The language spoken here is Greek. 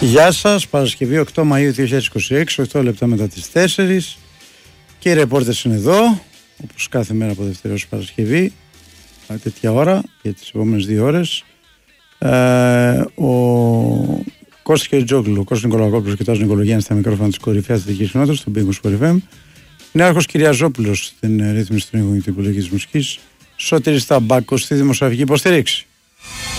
Γεια σας, Παρασκευή 8 Μαΐου 2026, 8 λεπτά μετά τις 4 και οι ρεπόρτες είναι εδώ, όπως κάθε μέρα από Δευτέρα ως Παρασκευή, τέτοια ώρα για τις επόμενες 2 ώρες. Ο Κώστας Κεριτζόγλου, ο Κώστας Νικολακόπουλος και ο Τάσος Νικολογιάννης στα μικρόφωνα της κορυφαίας θετικής κοινότητας, στον Big Wings FM. Νέαρχος Κυριαζόπουλος στην ρύθμιση των ήχων και την επιλογή της μουσικής. Σωτήρης Ταμπάκος στη δημοσιογραφική υποστήριξη.